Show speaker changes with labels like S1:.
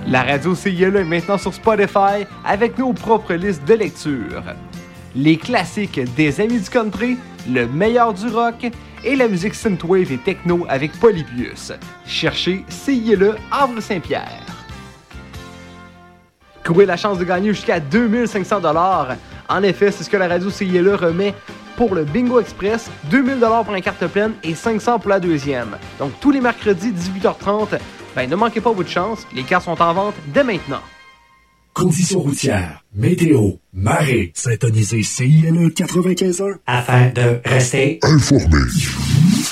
S1: La radio CILE est maintenant sur Spotify avec nos propres listes de lecture. Les classiques des amis du country, le meilleur du rock et la musique synthwave et techno avec Polybius. Cherchez CILE Havre-Saint-Pierre. Courez la chance de gagner jusqu'à 2500 $. En effet, c'est ce que la radio CILE remet pour le Bingo Express, 2000 $ pour la carte pleine et 500 pour la deuxième. Donc tous les mercredis 18h30, ne manquez pas votre chance, les cartes sont en vente dès maintenant.
S2: Conditions routières, météo, marée, syntonisez CILE 95.1
S3: afin de rester
S2: informé.